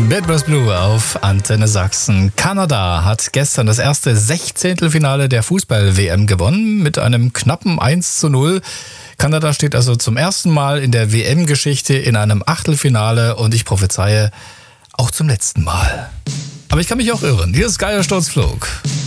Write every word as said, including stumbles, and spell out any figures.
Bad Brass Blue auf Antenne Sachsen. Kanada hat gestern das erste Sechzehntelfinale der Fußball-W M gewonnen mit einem knappen eins zu null. Kanada steht also zum ersten Mal in der W M-Geschichte in einem Achtelfinale und ich prophezeie auch zum letzten Mal. Aber ich kann mich auch irren. Hier ist Geier Sturzflug.